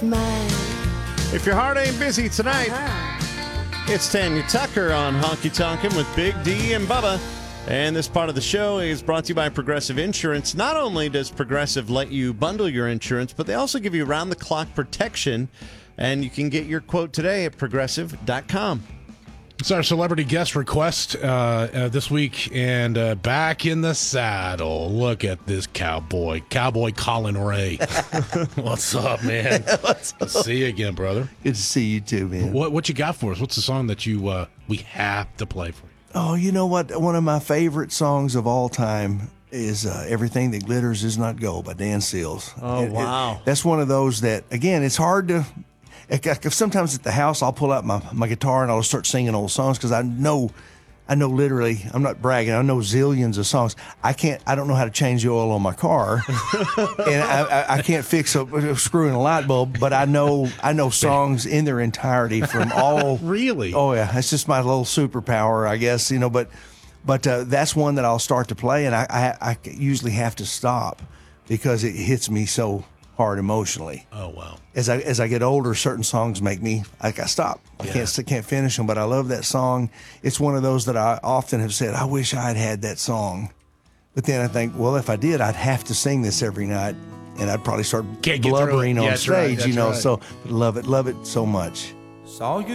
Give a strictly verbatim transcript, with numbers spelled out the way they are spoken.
Mine. If your heart ain't busy tonight, Uh-huh. it's Tanya Tucker on Honky Tonkin' with Big D and Bubba. And this part of the show is brought to you by Progressive Insurance. Not only does Progressive let you bundle your insurance, but they also give you round-the-clock protection. And you can get your quote today at progressive dot com. It's our celebrity guest request uh, uh, this week, and uh, back in the saddle. Look at this cowboy, Cowboy Colin Ray. What's up, man? What's Let's see you again, brother. Good to see you too, man. What what you got for us? What's the song that you uh, we have to play for you? Oh, you know what? One of my favorite songs of all time is uh, Everything That Glitters Is Not Gold by Dan Seals. Oh, It- it- wow. that's one of those that, again, it's hard to... Like, like, sometimes at the house, I'll pull out my, my guitar and I'll start singing old songs because I know, I know literally, I'm not bragging, I know zillions of songs. I can't, I don't know how to change the oil on my car, and I, I, I can't fix a, a screw in a light bulb, but I know, I know songs in their entirety from all. Really? Oh yeah, that's just my little superpower, I guess, you know. But, but uh, that's one that I'll start to play, and I, I, I usually have to stop because it hits me so hard emotionally. Oh, wow. As I as I get older, certain songs make me like I stop. I Yeah. can't can't finish them, but I love that song. It's one of those that I often have said, I wish I had had that song. But then I think, well, if I did, I'd have to sing this every night, and I'd probably start Can't get through it. blubbering Yeah, on that's right, stage, you that's know. right. So love it, love it so much. Saw you